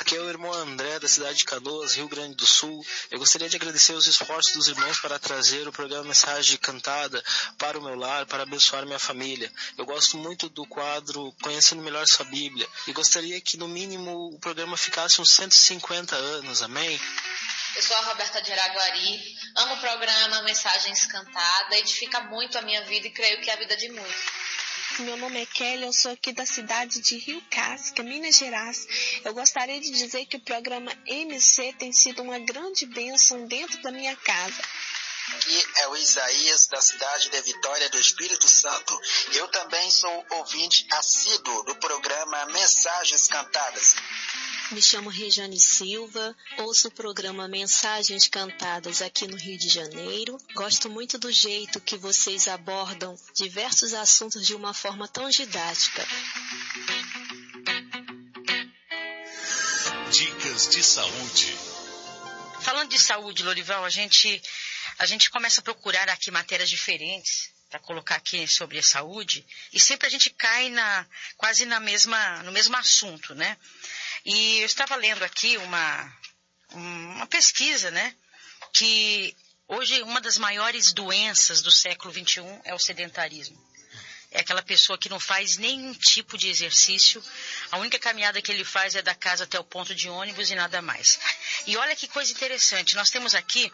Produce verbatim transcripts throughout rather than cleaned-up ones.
Aqui é o irmão André, da cidade de Canoas, Rio Grande do Sul. Eu gostaria de agradecer os esforços dos irmãos para trazer o programa Mensagem Cantada para o meu lar, para abençoar minha família. Eu gosto muito do quadro Conhecendo Melhor Sua Bíblia e gostaria que, no mínimo, o programa ficasse uns cento e cinquenta anos, amém? Eu sou a Roberta de Araguari, amo o programa Mensagens Cantadas, edifica muito a minha vida e creio que a vida de muitos. Meu nome é Kelly, eu sou aqui da cidade de Rio Casca, Minas Gerais. Eu gostaria de dizer que o programa M C tem sido uma grande bênção dentro da minha casa. Aqui é o Isaías, da cidade de Vitória do Espírito Santo. Eu também sou ouvinte assíduo do programa Mensagens Cantadas. Me chamo Rejane Silva, ouço o programa Mensagens Cantadas aqui no Rio de Janeiro. Gosto muito do jeito que vocês abordam diversos assuntos de uma forma tão didática. Dicas de saúde. Falando de saúde, Lorival, a gente, a gente começa a procurar aqui matérias diferentes para colocar aqui sobre a saúde e sempre a gente cai na, quase na mesma, no mesmo assunto, né? E eu estava lendo aqui uma, uma pesquisa, né, que hoje uma das maiores doenças do século vinte e um é o sedentarismo. É aquela pessoa que não faz nenhum tipo de exercício, a única caminhada que ele faz é da casa até o ponto de ônibus e nada mais. E olha que coisa interessante, nós temos aqui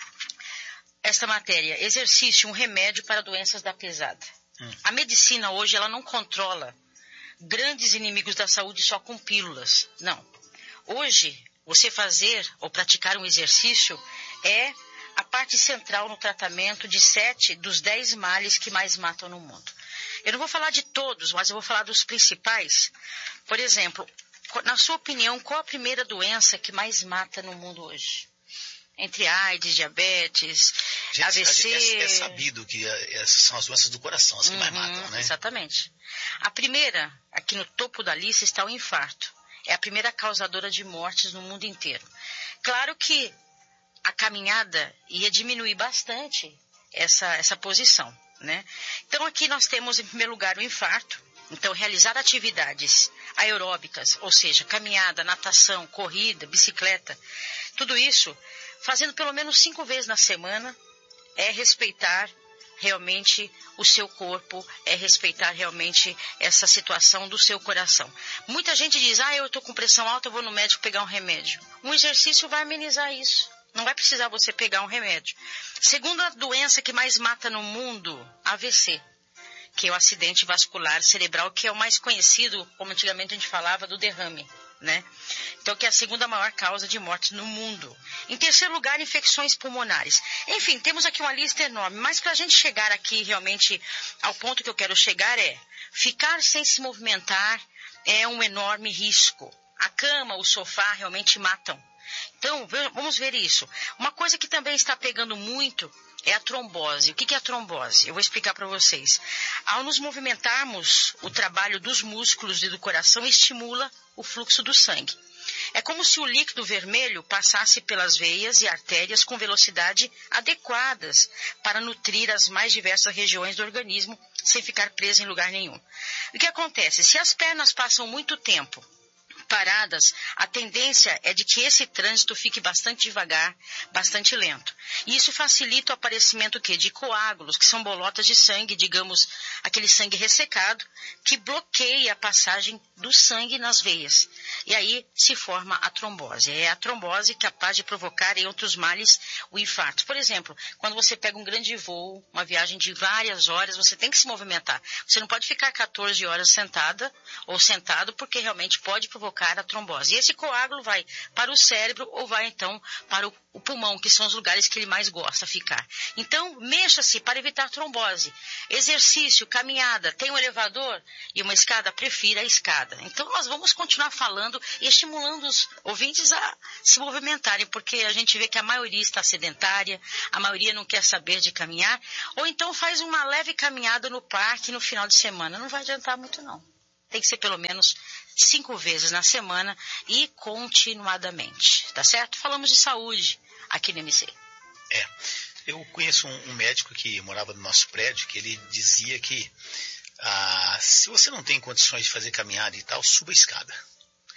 esta matéria, exercício, um remédio para doenças da pesada. Hum. A medicina hoje, ela não controla grandes inimigos da saúde só com pílulas. Não. Hoje, você fazer ou praticar um exercício é a parte central no tratamento de sete dos dez males que mais matam no mundo. Eu não vou falar de todos, mas eu vou falar dos principais. Por exemplo, na sua opinião, qual a primeira doença que mais mata no mundo hoje? Entre AIDS, diabetes, gente, A V C... É, é sabido que essas são as doenças do coração, as que uhum, mais matam, né? Exatamente. A primeira, aqui no topo da lista, está o infarto. É a primeira causadora de mortes no mundo inteiro. Claro que a caminhada ia diminuir bastante essa, essa posição, né? Então, aqui nós temos, em primeiro lugar, o infarto. Então, realizar atividades aeróbicas, ou seja, caminhada, natação, corrida, bicicleta, tudo isso, fazendo pelo menos cinco vezes na semana, é respeitar realmente o seu corpo, é respeitar realmente essa situação do seu coração. Muita gente diz, ah, eu estou com pressão alta, eu vou no médico pegar um remédio. Um exercício vai amenizar isso. Não vai precisar você pegar um remédio. Segunda doença que mais mata no mundo, A V C, que é o acidente vascular cerebral, que é o mais conhecido, como antigamente a gente falava, do derrame, né? Então, que é a segunda maior causa de morte no mundo. Em terceiro lugar, infecções pulmonares. Enfim, temos aqui uma lista enorme, mas para a gente chegar aqui realmente ao ponto que eu quero chegar é, ficar sem se movimentar é um enorme risco. A cama, o sofá realmente matam. Então, vamos ver isso. Uma coisa que também está pegando muito é a trombose. O que é a trombose? Eu vou explicar para vocês. Ao nos movimentarmos, o trabalho dos músculos e do coração estimula o fluxo do sangue. É como se o líquido vermelho passasse pelas veias e artérias com velocidade adequadas para nutrir as mais diversas regiões do organismo sem ficar preso em lugar nenhum. O que acontece? Se as pernas passam muito tempo paradas, a tendência é de que esse trânsito fique bastante devagar, bastante lento. E isso facilita o aparecimento quê? De coágulos, que são bolotas de sangue, digamos, aquele sangue ressecado, que bloqueia a passagem do sangue nas veias. E aí se forma a trombose. É a trombose capaz de provocar, em outros males, o infarto. Por exemplo, quando você pega um grande voo, uma viagem de várias horas, você tem que se movimentar. Você não pode ficar quatorze horas sentada ou sentado, porque realmente pode provocar a trombose. E esse coágulo vai para o cérebro ou vai então para o, o pulmão, que são os lugares que ele mais gosta de ficar. Então, mexa-se para evitar trombose. Exercício, caminhada, tem um elevador e uma escada, prefira a escada. Então, nós vamos continuar falando e estimulando os ouvintes a se movimentarem, porque a gente vê que a maioria está sedentária, a maioria não quer saber de caminhar, ou então faz uma leve caminhada no parque no final de semana. Não vai adiantar muito, não. Tem que ser pelo menos cinco vezes na semana e continuadamente, tá certo? Falamos de saúde aqui no M C. É, eu conheço um, um médico que morava no nosso prédio, que ele dizia que ah, se você não tem condições de fazer caminhada e tal, suba a escada.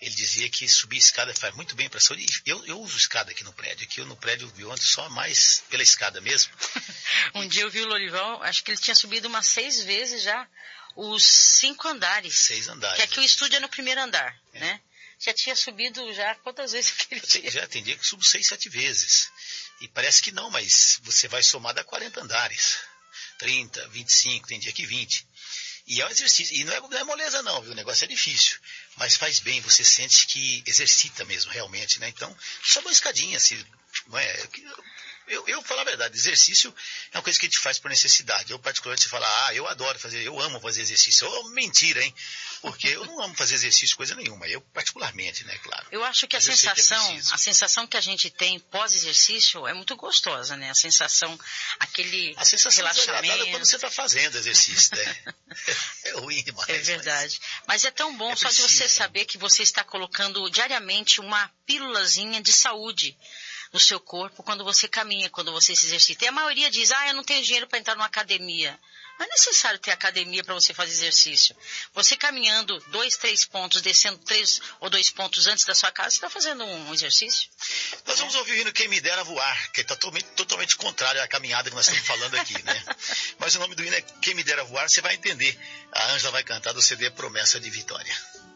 ele dizia que subir escada faz muito bem para a saúde. Eu, eu uso escada aqui no prédio. Aqui eu, no prédio eu ando só mais pela escada mesmo. Um dia eu vi o Lorival, acho que ele tinha subido umas seis vezes já os cinco andares. Seis andares. Que aqui é. o estúdio é no primeiro andar, é. né? Já tinha subido já quantas vezes aquele dia? Já tem dia que subo seis, sete vezes. E parece que não, mas você vai somar dá quarenta andares. trinta, vinte e cinco, tem dia que vinte. E é um exercício, e não é, não é moleza não, viu? O negócio é difícil, mas faz bem, você sente que exercita mesmo, realmente, né? Então, só uma escadinha, assim, não é... Eu, eu falo a verdade, exercício é uma coisa que a gente faz por necessidade. Eu, particularmente, você fala, ah, eu adoro fazer, eu amo fazer exercício. Oh, mentira, hein? Porque eu não amo fazer exercício coisa nenhuma. Eu, particularmente, né, claro. Eu acho que a Mas sensação, que é a sensação que a gente tem pós-exercício é muito gostosa, né? A sensação, aquele a sensação relaxamento. É quando você está fazendo exercício, né? É ruim demais. É verdade. Mas, mas é tão bom é só preciso, de você né? saber que você está colocando diariamente uma pílulazinha de saúde no seu corpo quando você caminha, quando você se exercita. E a maioria diz, ah, eu não tenho dinheiro para entrar numa academia. Não é necessário ter academia para você fazer exercício. Você caminhando dois, três pontos, descendo três ou dois pontos antes da sua casa, você está fazendo um exercício. Nós vamos ouvir o hino Quem Me Dera Voar, que está totalmente, totalmente contrário à caminhada que nós estamos falando aqui, né? Mas o nome do hino é Quem Me Dera Voar, você vai entender. A Ângela vai cantar do C D Promessa de Vitória.